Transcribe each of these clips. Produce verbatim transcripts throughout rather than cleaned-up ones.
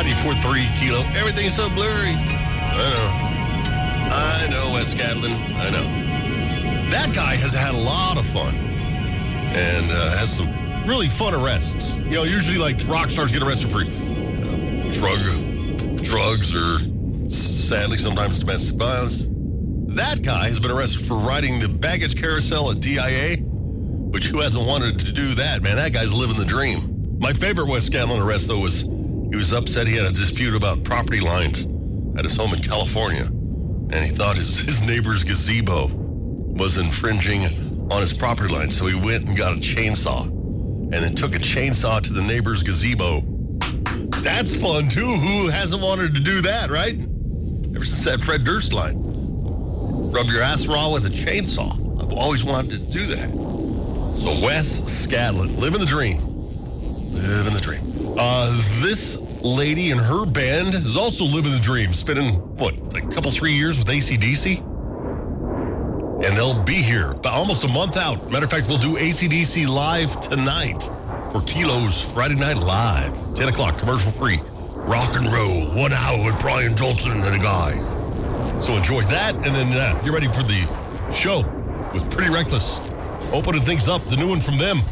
ninety-four point three Kilo. Everything's so blurry. I know. I know, Wes Scantlin. I know. That guy has had a lot of fun and uh, has some really fun arrests. You know, usually like rock stars get arrested for uh, drug, drugs or sadly sometimes domestic violence. That guy has been arrested for riding the baggage carousel at D I A, which who hasn't wanted to do that, man? That guy's living the dream. My favorite Wes Scantlin arrest, though, was he was upset he had a dispute about property lines at his home in California, and he thought his, his neighbor's gazebo was infringing on his property line, so he went and got a chainsaw and then took a chainsaw to the neighbor's gazebo. That's fun, too. Who hasn't wanted to do that, right? Ever since that Fred Durst line. Rub your ass raw with a chainsaw. I've always wanted to do that. So Wes Scantlin, living the dream. Living the dream. Uh, this lady and her band is also living the dream. Spending, what, a couple, three years with A C D C? And they'll be here about almost a month out. Matter of fact, we'll do A C D C live tonight for Kilo's Friday Night Live. ten o'clock, commercial free. Rock and roll, one hour with Brian Johnson and the guys. So enjoy that, and then uh, get ready for the show with Pretty Reckless. Opening things up, the new one from them.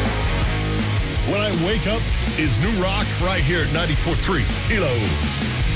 When I Wake Up is new rock right here at ninety-four point three Kilo.